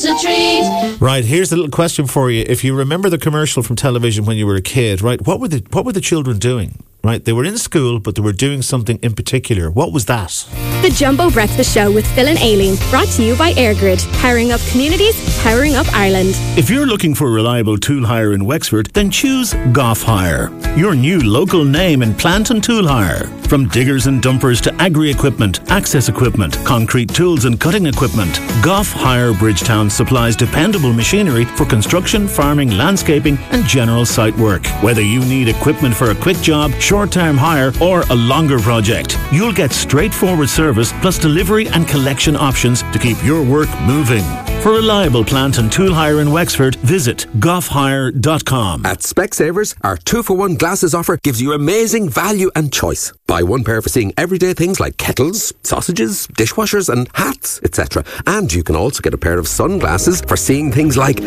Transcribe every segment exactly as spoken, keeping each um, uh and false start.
a treat. Right, here's a little question for you. If you remember the commercial from television when you were a kid, right, what were the what were the children doing? Right, they were in school, but they were doing something in particular. What was that? The Jumbo Breakfast Show with Phil and Aileen, brought to you by AirGrid. Powering up communities, powering up Ireland. If you're looking for reliable tool hire in Wexford, then choose Goff Hire, your new local name in plant and tool hire. From diggers and dumpers to agri-equipment, access equipment, concrete tools and cutting equipment, Goff Hire Bridgetown supplies dependable machinery for construction, farming, landscaping and general site work. Whether you need equipment for a quick job, short-term hire or a longer project, you'll get straightforward service plus delivery and collection options to keep your work moving. For reliable plant and tool hire in Wexford, visit goff hire dot com. At Specsavers, our two for one glasses offer gives you amazing value and choice. Buy one pair for seeing everyday things like kettles, sausages, dishwashers and hats, et cetera. And you can also get a pair of sunglasses for seeing things like...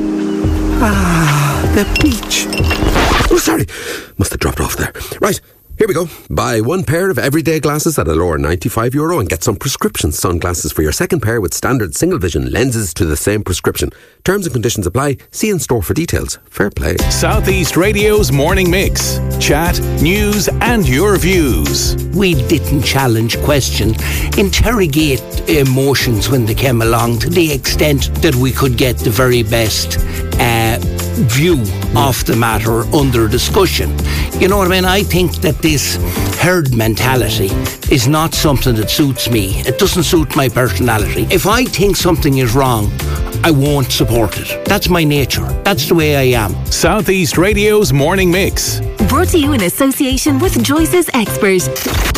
Ah, the beach. Oh, sorry. Must have dropped off there. Right. Here we go. Buy one pair of everyday glasses at a lower ninety-five euro and get some prescription sunglasses for your second pair with standard single vision lenses to the same prescription. Terms and conditions apply. See in store for details. Fair play. Southeast Radio's Morning Mix. Chat, news and your views. We didn't challenge, question, interrogate emotions when they came along to the extent that we could get the very best uh, view of the matter under discussion. You know what I mean? I think that this herd mentality is not something that suits me. It doesn't suit my personality. If I think something is wrong, I won't support it. That's my nature. That's the way I am. Southeast Radio's Morning Mix. Brought to you in association with Joyce's Expert.